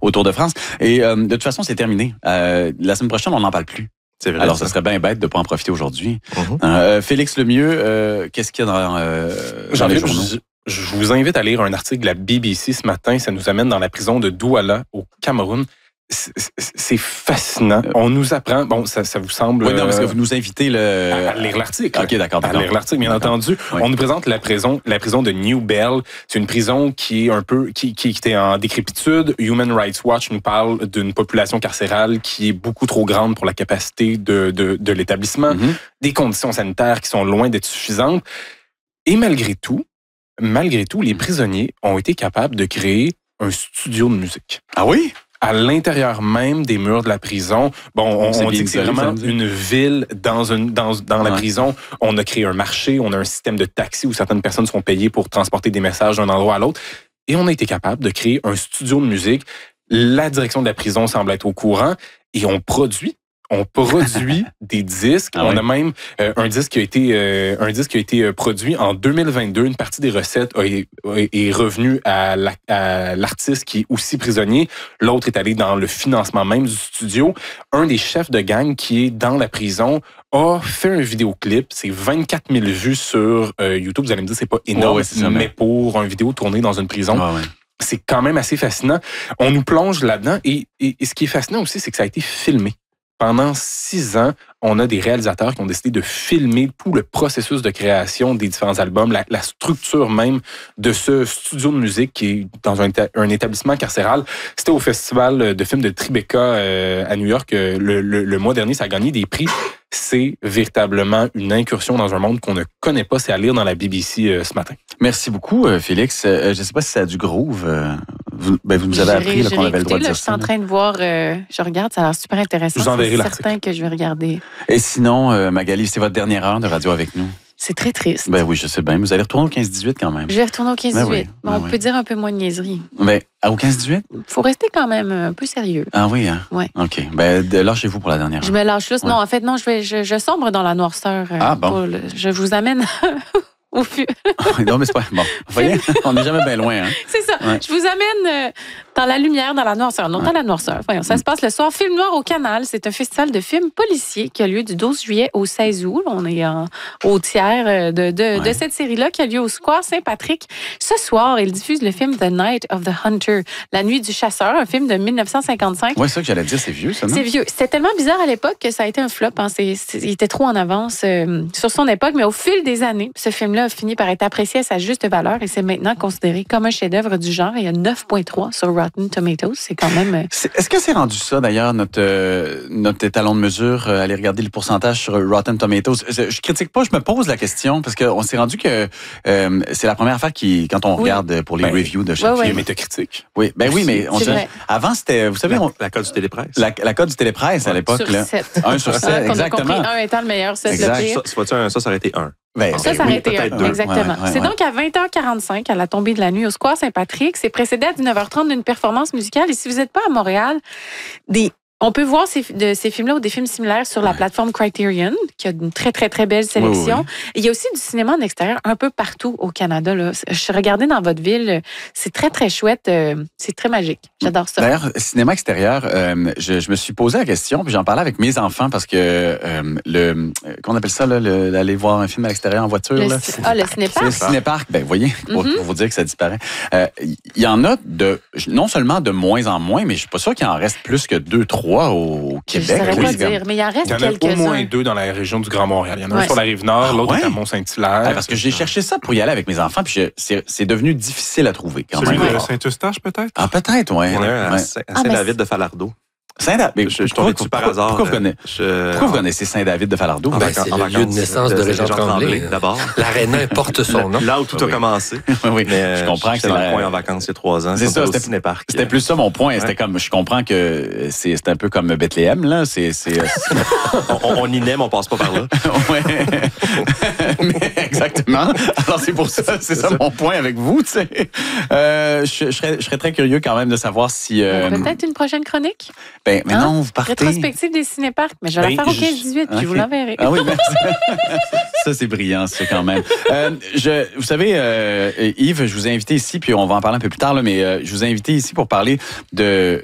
au Tour de France. Et de toute façon, c'est terminé. La semaine prochaine, on n'en parle plus. C'est vrai. Alors, ça serait bien bête de ne pas en profiter aujourd'hui. Félix Lemieux, qu'est-ce qu'il y a dans les journaux? Je vous invite à lire un article de la BBC ce matin. Ça nous amène dans la prison de Douala, au Cameroun. C'est fascinant. On nous apprend... Bon, ça vous semble... Oui, non, parce que vous nous invitez à lire l'article. OK, d'accord. À lire l'article, bien entendu. Oui. On nous présente la prison de New Bell. C'est une prison qui est qui était en décrépitude. Human Rights Watch nous parle d'une population carcérale qui est beaucoup trop grande pour la capacité de l'établissement. Des conditions sanitaires qui sont loin d'être suffisantes. Et malgré tout, les prisonniers ont été capables de créer un studio de musique. Ah oui? À l'intérieur même des murs de la prison. Bon, on dit que c'est vraiment une ville dans la prison. On a créé un marché, on a un système de taxi où certaines personnes sont payées pour transporter des messages d'un endroit à l'autre. Et on a été capable de créer un studio de musique. La direction de la prison semble être au courant et on produit des disques. On a même un disque qui a été produit en 2022. Une partie des recettes est revenue à l'artiste qui est aussi prisonnier. L'autre est allé dans le financement même du studio. Un des chefs de gang qui est dans la prison a fait un vidéoclip. C'est 24 000 vues sur YouTube. Vous allez me dire, c'est pas énorme, mais pour une vidéo tournée dans une prison, c'est quand même assez fascinant. On nous plonge là-dedans et ce qui est fascinant aussi, c'est que ça a été filmé. Pendant 6 ans, on a des réalisateurs qui ont décidé de filmer tout le processus de création des différents albums, la structure même de ce studio de musique qui est dans un établissement carcéral. C'était au festival de films de Tribeca à New York le mois dernier. Ça a gagné des prix. C'est véritablement une incursion dans un monde qu'on ne connaît pas. C'est à lire dans la BBC ce matin. Merci beaucoup, Félix. Je ne sais pas si ça a du groove. Vous nous avez appris qu'on avait le droit de dire ça. Je suis en train de voir, je regarde, ça a l'air super intéressant. Je vous enverrai l'article. C'est certain que je vais regarder. Et sinon, Magali, c'est votre dernière heure de radio avec nous. C'est très triste. Ben oui, je sais bien. Vous allez retourner au 15-18 quand même. Je vais retourner au 15-18. On peut dire un peu moins de niaiserie. Ben, au 15-18? Il faut rester quand même un peu sérieux. Ah oui, hein? Oui. OK. Ben, lâchez-vous pour la dernière heure. Je me lâche là. Non, en fait, non, je sombre dans la noirceur. Ah bon? Je vous amène... au fur. Non, mais c'est pas... Bon, vous voyez, on n'est jamais bien loin. Hein? C'est ça. Ouais. Je vous amène dans la lumière, dans la noirceur. Non, dans la noirceur. Voyons, ça se passe le soir. Film Noir au Canal. C'est un festival de films policiers qui a lieu du 12 juillet au 16 août. On est au tiers de cette série-là qui a lieu au Square Saint-Patrick. Ce soir, il diffuse le film The Night of the Hunter, La nuit du chasseur, un film de 1955. Oui, c'est ça que j'allais dire. C'est vieux, ça, non? C'est vieux. C'était tellement bizarre à l'époque que ça a été un flop. Hein. Il était trop en avance sur son époque. Mais au fil des années, ce film-là a fini par être apprécié à sa juste valeur et c'est maintenant considéré comme un chef-d'œuvre du genre. Il y a 9,3 sur Rotten Tomatoes. C'est quand même... Est-ce que c'est rendu ça, d'ailleurs, notre étalon de mesure? Aller regarder le pourcentage sur Rotten Tomatoes. Je critique pas, je me pose la question parce qu'on s'est rendu que c'est la première affaire quand on regarde pour les reviews de chaque film. Métacritique. Oui, oui, mais avant, c'était, vous savez... La cote du télépresse. La cote du télépresse à l'époque. Sur 7. 1 sur 7, exactement. On a compris 1 étant le meilleur, 7 le pire. Ça aurait été 1. Ça aurait été 1, exactement. C'est donc à 20h45, à la tombée de la nuit, au Square Saint-Patrick. C'est précédé à 19h30 d'une performance musicale. Et si vous n'êtes pas à Montréal, on peut voir ces films-là ou des films similaires sur la plateforme Criterion, qui a une très, très, très belle sélection. Il y a aussi du cinéma en extérieur un peu partout au Canada. Là. Je regardais dans votre ville. C'est très, très chouette. C'est très magique. J'adore ça. D'ailleurs, cinéma extérieur, je me suis posé la question, puis j'en parlais avec mes enfants parce que qu'on appelle ça, aller voir un film à l'extérieur en voiture. Le cinéparc. Le cinéparc, ben, vous voyez, pour vous dire que ça disparaît. Il y en a non seulement de moins en moins, mais je suis pas sûr qu'il en reste plus que 2-3 au Québec. Je ne saurais pas dire, mais il en reste quelques-uns. Il y en a au moins 2 dans la région du Grand Montréal. Il y en a un sur la Rive-Nord, l'autre est à Mont-Saint-Hilaire. Parce que j'ai cherché ça pour y aller avec mes enfants, puis c'est devenu difficile à trouver quand même. Celui de Saint-Eustache, peut-être? Ah, peut-être, oui. Il y en a un à Saint-David de Falardeau. Saint-David. Je tombais dessus par hasard. Pourquoi vous connaissez Saint-David de Falardeau? C'est le lieu de naissance de Régent Tremblay. D'abord. L'aréna porte son nom. Là où tout a commencé. Oui, mais je comprends que c'est dans le coin en vacances il y a 3 ans. C'est ça, c'était plus ça mon point. C'était comme, je comprends que c'est un peu comme Bethléem, là. On y naît, mais on passe pas par là. Exactement. Alors c'est pour ça, c'est ça mon point avec vous, tu sais. Je serais très curieux quand même de savoir si... Peut-être une prochaine chronique? Ben, mais non, vous partez. Rétrospective des cinéparcs, mais je vais la faire au 15-18, puis je vous l'enverrai. Ah oui, ben, ça, c'est brillant, ça, quand même. Vous savez, Yves, je vous ai invité ici, puis on va en parler un peu plus tard, là, mais je vous ai invité ici pour parler de